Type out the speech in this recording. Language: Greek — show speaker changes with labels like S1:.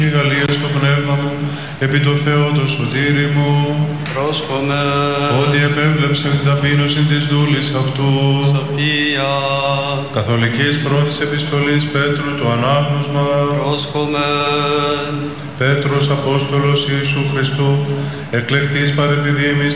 S1: Η Γαλλία στο πνεύμα μου, επί το Θεό το σωτήρι μου,
S2: Πρόσχομαι,
S1: ότι επέβλεψε την ταπείνωση της δούλης αυτού.
S2: Σοφία,
S1: Καθολικής πρώτης επιστολής Πέτρου το ανάγνωσμα.
S2: πρόσχομαι,
S1: Πέτρος Απόστολος Ιησού Χριστού, εκλεκτής παρεπιδήμης